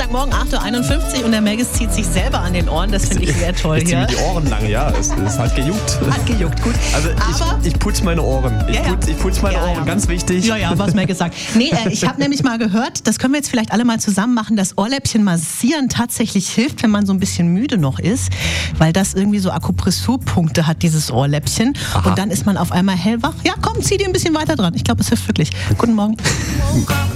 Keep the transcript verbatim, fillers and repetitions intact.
Dienstagmorgen, acht Uhr einundfünfzig und der Megis zieht sich selber an den Ohren. Das finde ich sehr toll. Ich ziehe mir die Ohren lang, ja. Es, es hat gejuckt. Hat gejuckt, gut. Also Aber ich, ich putze meine Ohren. Ich, Ja, ja. putz, ich putze meine Ja, Ohren, ja. ganz wichtig. Ja, ja, was Megis sagt. Nee, äh, ich habe nämlich mal gehört, das können wir jetzt vielleicht alle mal zusammen machen, dass Ohrläppchen massieren tatsächlich hilft, wenn man so ein bisschen müde noch ist, weil das irgendwie so Akupressurpunkte hat, dieses Ohrläppchen. Aha. Und dann ist man auf einmal hellwach. Ja, komm, zieh dir ein bisschen weiter dran. Ich glaube, es hilft wirklich. Guten Morgen.